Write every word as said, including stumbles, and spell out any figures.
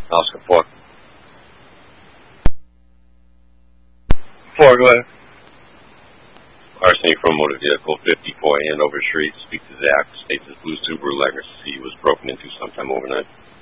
Oscar four. Four, go ahead. Larceny from motor vehicle fifty-four Andover Street. Speak to Zach. States his blue Subaru Legacy was broken into sometime overnight.